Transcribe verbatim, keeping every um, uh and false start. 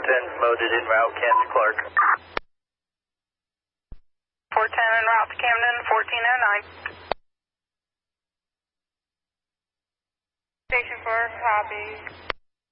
ten moded en route, Kansas Clark. four ten en route to Camden, fourteen oh nine. Station four, copy.